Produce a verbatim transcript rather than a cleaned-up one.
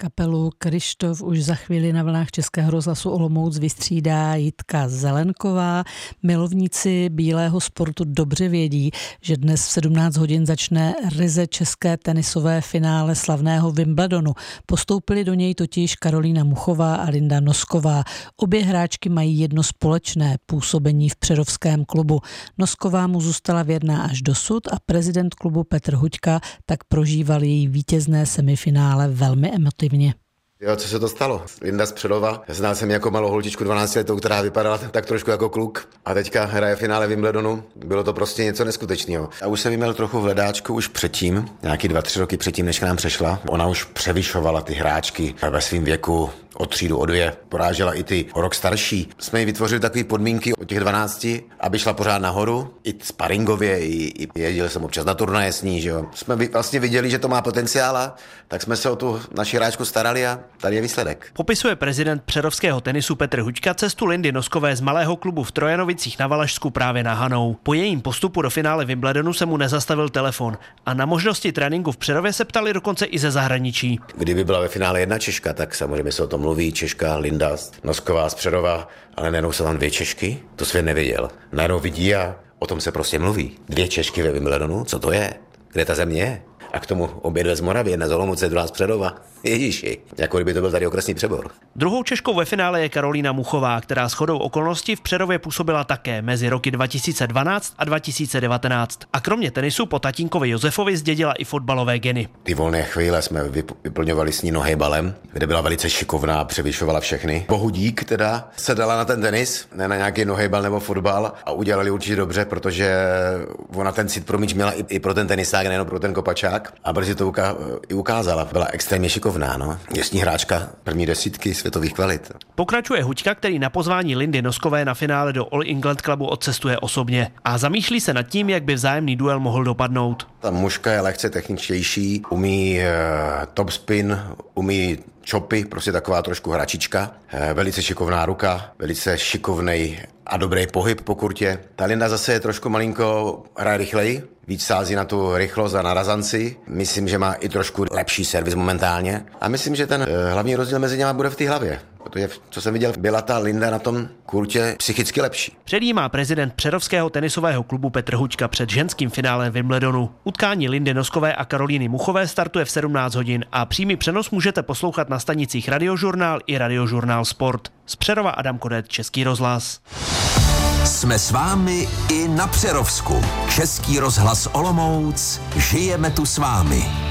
Kapelu Kryštof už za chvíli na vlnách Českého rozhlasu Olomouc vystřídá Jitka Zelenková. Milovníci bílého sportu dobře vědí, že dnes v sedmnáct hodin začne ryze české tenisové finále slavného Wimbledonu. Postoupili do něj totiž Karolína Muchová a Linda Nosková. Obě hráčky mají jedno společné působení v přerovském klubu. Nosková mu zůstala věrná až dosud a prezident klubu Petr Huďka tak prožíval její vítězné semifinále velmi emotivně. Jo, co se to stalo? Linda z Přerova. Znal jsem jako malou holčičku dvanáctiletou, která vypadala tak trošku jako kluk. A teďka hraje finále Wimbledonu. Bylo to prostě něco neskutečného. A už jsem jí měl trochu v hledáčku už předtím, nějaký dva, tři roky předtím, než k nám přešla. Ona už převyšovala ty hráčky ve svém věku o třídu, o dvě. Porážela i ty o rok starší. Jsme jí vytvořili takové podmínky od těch dvanácti, aby šla pořád nahoru. I sparingově, i, i jezdil jsem občas na turnaje s ní, že jo. Jsme vlastně viděli, že to má potenciála, tak jsme se o tu naši hráčku starali a tady je výsledek. Popisuje prezident přerovského tenisu Petr Huďka cestu Lindy Noskové z malého klubu v Trojanovicích na Valašsku právě na Hanou. Po jejím postupu do finále Wimbledonu se mu nezastavil telefon a na možnosti tréninku v Přerově se ptali dokonce i ze zahraničí. Kdyby byla ve finále jedna Češka, tak samozřejmě se o tom mluví, Češka, Linda Nosková z Přerova, ale najednou se tam dvě Češky, to svět neviděl. Najednou vidí a o tom se prostě mluví. Dvě Češky ve Wimbledonu, co to je? Kde ta země je? A k tomu obě dvě z Moravy, jedna z Olomouce, druhá z Přerova. Ježíši, jako kdyby to byl tady okresní Přebor. Druhou Češkou ve finále je Karolína Muchová, která shodou okolností v Přerově působila také mezi roky dva tisíce dvanáct a dva tisíce devatenáct. A kromě tenisu po tatínkovi Josefovi zdědila i fotbalové geny. Ty volné chvíle jsme vyplňovali s ní nohejbalem, kde byla velice šikovná a převyšovala všechny. Bohudík teda se dala na ten tenis, ne na nějaký nohejbal nebo fotbal a udělali určitě dobře, protože ona ten cit pro míč měla i, i pro ten tenisák, nejen pro ten kopačák a brzy to uká, i ukázala. Byla extrémně šikovná. No. Je s ní hráčka první desítky světových kvalit. Pokračuje Huďka, který na pozvání Lindy Noskové na finále do All England Clubu odcestuje osobně a zamýšlí se nad tím, jak by vzájemný duel mohl dopadnout. Ta mužka je lehce techničtější, umí uh, topspin, umí čopy, prostě taková trošku hračička. Uh, velice šikovná ruka, velice šikovnej a dobrý pohyb po kurtě. Ta Linda zase je trošku malinko hraje rychleji, víc sází na tu rychlost a na razanci. Myslím, že má i trošku lepší servis momentálně. A myslím, že ten uh, hlavní rozdíl mezi něma bude v té hlavě. Protože, co jsem viděl, byla ta Linda na tom kurtě psychicky lepší. Předjímá prezident přerovského tenisového klubu Petr Huďka před ženským finálem Wimbledonu. Utkání Lindy Noskové a Karolíny Muchové startuje v sedmnáct hodin a přímý přenos můžete poslouchat na stanicích Radiožurnál i Radiožurnál Sport. Z Přerova Adam Kodet, Český rozhlas. Jsme s vámi i na Přerovsku. Český rozhlas Olomouc. Žijeme tu s vámi.